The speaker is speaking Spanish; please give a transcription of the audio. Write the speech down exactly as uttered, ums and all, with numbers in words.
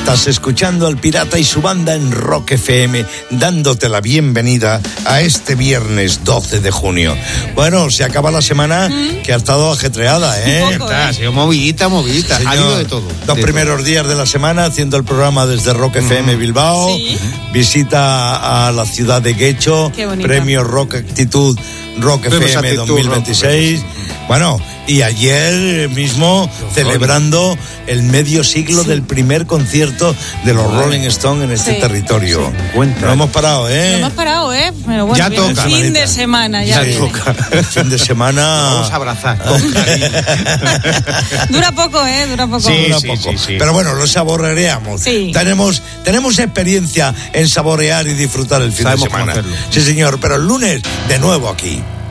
Estás escuchando al Pirata y su banda en Rock F M, dándote la bienvenida a este viernes doce de junio. Bueno, se acaba la semana ¿Mm? que ha estado ajetreada, ¿eh? Un poco, ¿eh? Ha sido movidita, movidita, ha habido de todo. Dos de primeros todo. días de la semana haciendo el programa desde Rock F M Bilbao, Sí. visita a la ciudad de Guecho, premio Rock Actitud Rock F M Actitud, dos mil veintiséis. Rock. Bueno, y ayer mismo celebrando el medio siglo sí. del primer concierto de los Rolling Stones en este sí. territorio. Sí. No hemos parado, ¿eh? No hemos parado, ¿eh? Pero bueno, ya toca. Fin manita. de semana, ya, ya toca. El fin de semana. Vamos a abrazar. Dura poco, ¿eh? Dura poco. Sí, Dura sí, poco. Sí, sí. Pero bueno, lo saboreamos. Sí. Tenemos, tenemos experiencia en saborear y disfrutar el fin Sabemos de semana. conocerlo. Sí, señor. Pero el lunes, de nuevo aquí.